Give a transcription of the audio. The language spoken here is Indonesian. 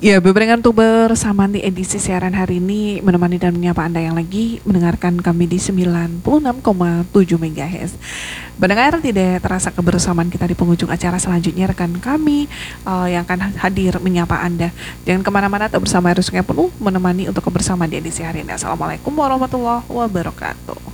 Ya, barengan tuh bersama di edisi siaran hari ini menemani dan menyapa Anda yang lagi mendengarkan kami di 96,7 MHz. Mendengar tidak terasa kebersamaan kita di penghujung acara selanjutnya rekan kami yang akan hadir menyapa Anda. Jangan kemana-mana, tetap bersama Rusuknya Penuh menemani untuk kebersamaan di edisi hari ini. Assalamualaikum warahmatullahi wabarakatuh.